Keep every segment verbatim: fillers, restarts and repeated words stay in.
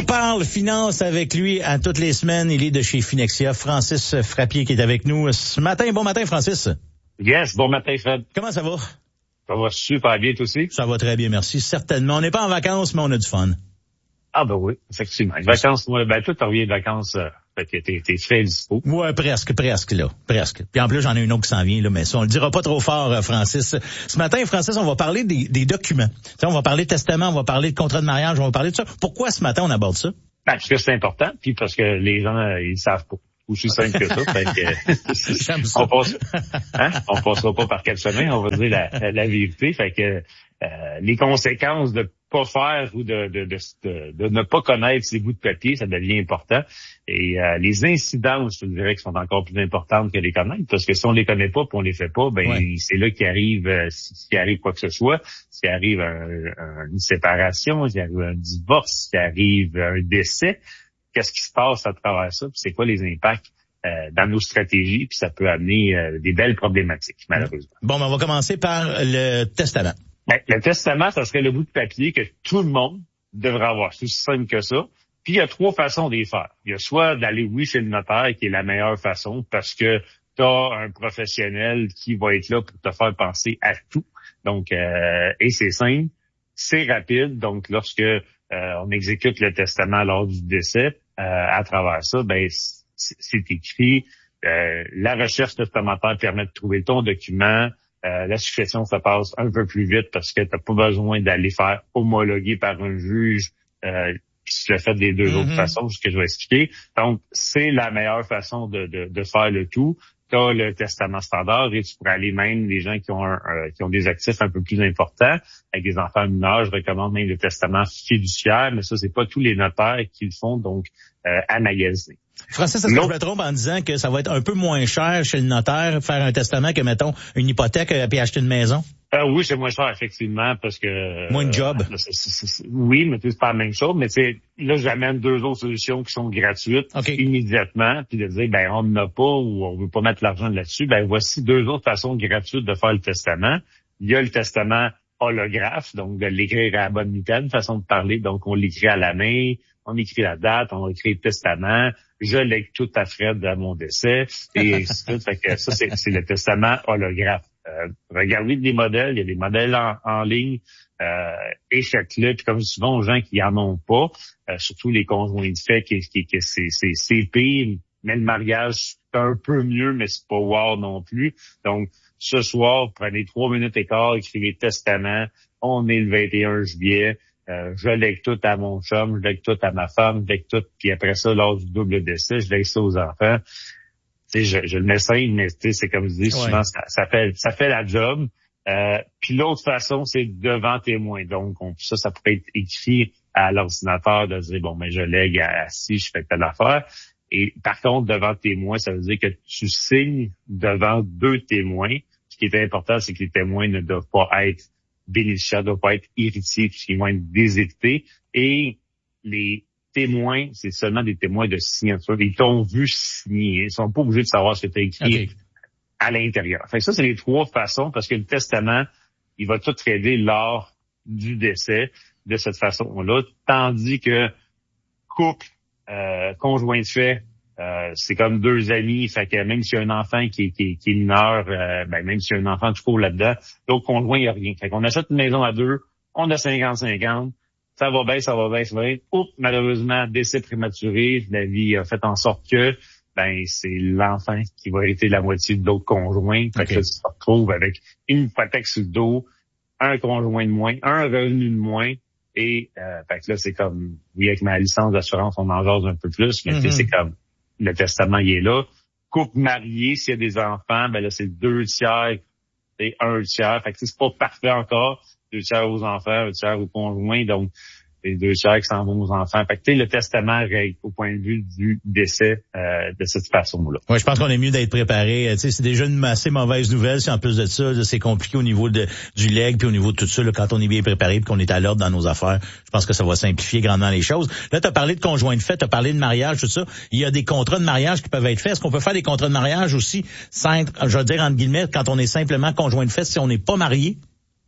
On parle finance avec lui à toutes les semaines. Il est de chez Finexia. Francis Frappier qui est avec nous ce matin. Bon matin, Francis. Yes, bon matin, Fred. Comment ça va? Ça va super bien, toi aussi? Ça va très bien, merci. Certainement. On n'est pas en vacances, mais on a du fun. Ah ben oui, effectivement. Les vacances, moi, ben toi, tu reviens de vacances, euh, fait que t'es, t'es fait dispo. Ouais, presque, presque, là. Presque. Puis en plus, j'en ai une autre qui s'en vient, là, mais ça, on le dira pas trop fort, euh, Francis. Ce matin, Francis, on va parler des, des documents. T'sais, on va parler de testament, on va parler de contrat de mariage, on va parler de ça. Pourquoi ce matin on aborde ça? Ben, parce que c'est important, puis parce que les gens, euh, ils savent pas. Aussi simple que ça. Fait que, J'aime ça. On passe, hein? On passera pas par quatre chemins, on va dire la, la, la vérité. Fait que euh, les conséquences de pas faire ou de, de, de, de, de ne pas connaître ces bouts de papier, ça devient important. Et euh, les incidences, je te dirais, qui sont encore plus importantes que les connaître, parce que si on les connaît pas, puis on les fait pas, ben ouais. C'est là qu'il arrive, euh, s'il arrive quoi que ce soit, s'il arrive un, un, une séparation, s'il arrive un divorce, s'il arrive un décès. Qu'est-ce qui se passe à travers ça, puis c'est quoi les impacts euh, dans nos stratégies, puis ça peut amener euh, des belles problématiques, malheureusement. Bon, ben on va commencer par le testament. Ben, le testament, ça serait le bout de papier que tout le monde devrait avoir. C'est aussi simple que ça. Puis il y a trois façons d'y faire. Il y a soit d'aller, oui, chez le notaire, qui est la meilleure façon, parce que tu as un professionnel qui va être là pour te faire penser à tout. Donc, euh, et c'est simple, c'est rapide. Donc, lorsque euh, on exécute le testament lors du décès, euh, à travers ça, ben c'est, c'est écrit. Euh, la recherche testamentaire permet de trouver ton document. Euh, la succession, ça passe un peu plus vite parce que tu n'as pas besoin d'aller faire homologuer par un juge euh, qui se le fait des deux mm-hmm. autres façons, ce que je vais expliquer. Donc, c'est la meilleure façon de, de, de faire le tout. Tu as le testament standard et tu pourrais aller même les gens qui ont un, euh, qui ont des actifs un peu plus importants, avec des enfants mineurs, je recommande même le testament fiduciaire, mais ça, c'est pas tous les notaires qui le font, donc euh, à magasiner. Francis, est-ce que je me trompe en disant que ça va être un peu moins cher chez le notaire faire un testament que, mettons, une hypothèque puis acheter une maison? Euh, oui, c'est moins cher, effectivement, parce que... Moins de job. Euh, c'est, c'est, c'est, oui, mais c'est pas la même chose. Mais tu sais, là, j'amène deux autres solutions qui sont gratuites okay. immédiatement, puis de dire, ben, on n'en a pas ou on veut pas mettre l'argent là-dessus. Ben, voici deux autres façons gratuites de faire le testament. Il y a le testament holographe, donc de l'écrire à la bonne nickel, une façon de parler. Donc, on l'écrit à la main, on écrit la date, on écrit le testament, je lègue tout à Fred à mon décès, et ainsi de suite. Fait que ça, c'est, c'est le testament holographe. Euh, regardez des modèles, il y a des modèles en, en ligne, euh, échec-le, puis comme souvent aux gens qui en ont pas, euh, surtout les conjoints de fait, qui, qui, qui c'est, c'est, c'est pire, mais le mariage, c'est un peu mieux, mais c'est pas wow non plus. Donc, ce soir, prenez trois minutes et quart, écrivez testament, on est le vingt et un juillet, euh, je lègue tout à mon chum, je lègue tout à ma femme, je lègue tout, puis après ça, lors du double décès, je lègue ça aux enfants. Tu sais, je, je le mets simple, mais tu sais, c'est comme je dis, ouais. souvent, ça, ça fait, ça fait la job. Euh, puis l'autre façon, c'est devant témoin. Donc, on, ça, ça pourrait être écrit à l'ordinateur de dire, bon, mais je lègue à assis, je fais telle affaire. Et par contre, devant témoin, ça veut dire que tu signes devant deux témoins. Ce qui est important, c'est que les témoins ne doivent pas être bénéficiaires, ne doivent pas être héritiers, puisqu'ils vont être déshérités. Et les témoins, c'est seulement des témoins de signature. Ils t'ont vu signer. Ils sont pas obligés de savoir ce que tu as écrit okay. à l'intérieur. Fait que ça, c'est les trois façons, parce que le testament, il va tout aider lors du décès de cette façon-là. Tandis que couple, euh, conjoint de fait, euh, c'est comme deux amis. Fait que même s'il y a un enfant qui est, qui est, qui est mineur, euh, ben même s'il y a un enfant tout court là-dedans, l'autre conjoint, il n'y a rien. Fait qu'on achète une maison à deux, on a cinquante cinquante. Ça va bien, ça va bien, ça va bien. Oups, malheureusement, décès prématuré, la vie a fait en sorte que, ben, c'est l'enfant qui va hériter la moitié de l'autre conjoint. Fait okay. que là, tu te retrouves avec une hypothèque sur le dos, un conjoint de moins, un revenu de moins, et, euh, fait que là, c'est comme, oui, avec ma licence d'assurance, on en jase un peu plus, mais mm-hmm. tu sais, c'est comme, le testament, il est là. Couple marié, s'il y a des enfants, ben là, c'est deux tiers et un tiers. Fait que c'est pas parfait encore. Deux tiers aux enfants, un tiers aux conjoints, donc les deux tiers qui s'en vont aux enfants. Fait que tu sais, le testament règle au point de vue du décès euh, de cette façon-là. Oui, je pense qu'on est mieux d'être préparé. Tu sais, c'est déjà une assez mauvaise nouvelle. Si en plus de ça, c'est compliqué au niveau de du legs puis au niveau de tout ça, là, quand on est bien préparé puis qu'on est à l'ordre dans nos affaires, je pense que ça va simplifier grandement les choses. Là, tu as parlé de conjoint de fait, tu as parlé de mariage, tout ça. Il y a des contrats de mariage qui peuvent être faits. Est-ce qu'on peut faire des contrats de mariage aussi, simple, je veux dire entre guillemets, quand on est simplement conjoint de fait, si on n'est pas marié?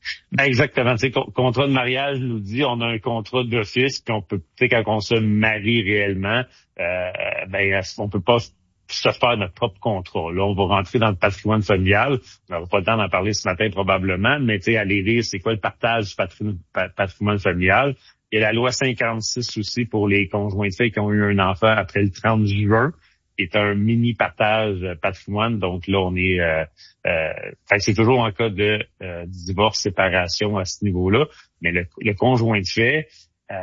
Ben exactement. Tu sais, contrat de mariage nous dit on a un contrat d'office, puis on peut, tu sais, quand on se marie réellement, euh, ben on peut pas se faire notre propre contrat. Là, on va rentrer dans le patrimoine familial. On n'aura pas le temps d'en parler ce matin probablement, mais tu sais, aller lire c'est quoi le partage du patrimoine, patrimoine familial. Il y a la loi cinquante-six aussi pour les conjoints de fait qui ont eu un enfant après le trente juin, qui est un mini partage patrimoine. Donc là, on est, euh, euh, fait c'est toujours en cas de euh, divorce, séparation à ce niveau-là. Mais le, le conjoint de fait euh,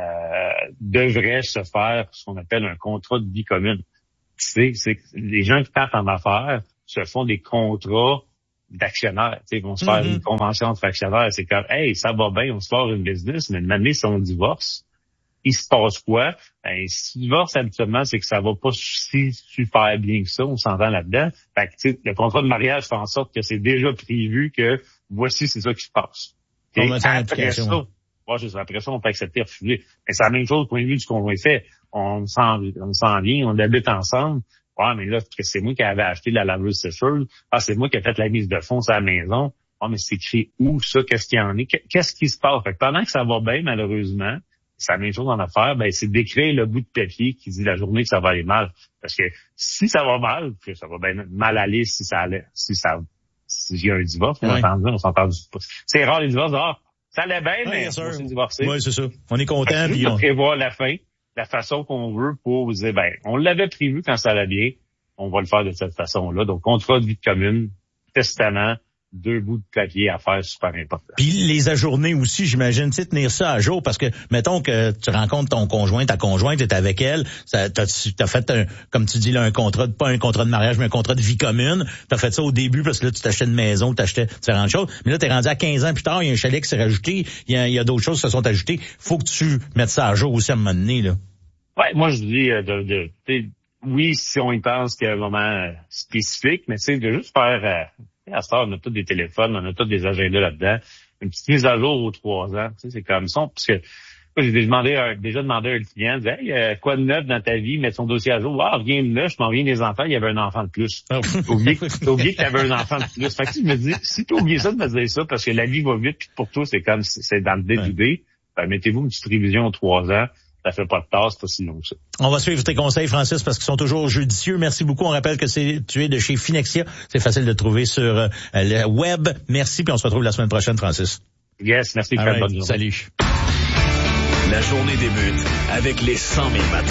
devrait se faire ce qu'on appelle un contrat de vie commune. C'est, c'est que les gens qui partent en affaires se font des contrats d'actionnaires. Tu sais, ils vont se faire mm-hmm. une convention entre actionnaires. C'est comme, hey, ça va bien, on se fait une business, mais une année, si on divorce, il se passe quoi? Ben, si tu divorces, habituellement, c'est que ça va pas si super bien que ça, on s'entend là-dedans. Fait que, tu sais, le contrat de mariage fait en sorte que c'est déjà prévu que voici, c'est ça qui se passe. Okay? Après ça, ouais, c'est ça, après ça, on peut accepter, refuser. Mais c'est la même chose au point de vue du conjoint fait. On s'en, on s'en vient, on habite ensemble. Ouais, mais là, c'est moi qui avais acheté la laveuse sécheuse. Ah, c'est moi qui ai fait la mise de fonds à la maison. Ah, mais c'est écrit où, ça? Qu'est-ce qu'il y en est? Qu'est-ce qui se passe? Fait que pendant que ça va bien, malheureusement, c'est la même chose en affaires, ben, c'est d'écrire le bout de papier qui dit la journée que ça va aller mal. Parce que si ça va mal, que ça va bien mal aller si ça allait, si ça, s'il y a un divorce, on s'entend, on s'entend pas. C'est rare les divorces, ah, ça allait bien, mais on s'est divorcé. Oui, c'est ça. On est content. Puis on prévoit la fin, la façon qu'on veut pour dire, ben, on l'avait prévu quand ça allait bien, on va le faire de cette façon-là. Donc, contrat de vie commune, testament, deux bouts de papier à faire super important. Puis les ajourner aussi, j'imagine, tu sais, tenir ça à jour, parce que, mettons que tu rencontres ton conjoint, ta conjointe, t'es avec elle, ça, t'as, t'as fait, un, comme tu dis là, un contrat, de, pas un contrat de mariage, mais un contrat de vie commune. T'as fait ça au début, parce que là, tu t'achetais une maison, t'achetais différentes choses. Mais là, t'es rendu à quinze ans plus tard, il y a un chalet qui s'est rajouté, il y a, il y a d'autres choses qui se sont ajoutées. Faut que tu mettes ça à jour aussi à un moment donné, là. Ouais, moi, je dis, de, de, de oui, si on y pense qu'il y a un moment spécifique, mais tu sais, de juste faire, euh, à ce temps, on a tous des téléphones, on a tous des agendas là-dedans, une petite mise à jour aux trois ans, tu sais, c'est comme ça, parce que moi, j'ai déjà demandé, un, déjà demandé à un client, disait, hey, euh, quoi de neuf dans ta vie, mettre son dossier à jour, ah, rien de neuf, je m'en viens des enfants, il y avait un enfant de plus. T'as oublié, t'as oublié qu'il y avait un enfant de plus. Fait que je me dis, si t'as oublié ça de me dire ça, parce que la vie va vite, puis pour toi, c'est comme, c'est dans le day-to-day, ben, mettez-vous une petite révision aux trois ans. Ça fait pas de tard, c'est pas si long que ça. On va suivre tes conseils, Francis, parce qu'ils sont toujours judicieux. Merci beaucoup. On rappelle que c'est tu es de chez Finexia. C'est facile de trouver sur euh, le web. Merci, puis on se retrouve la semaine prochaine, Francis. Yes, merci. Right. Bonne journée. Salut. La journée débute avec les cent mille matins.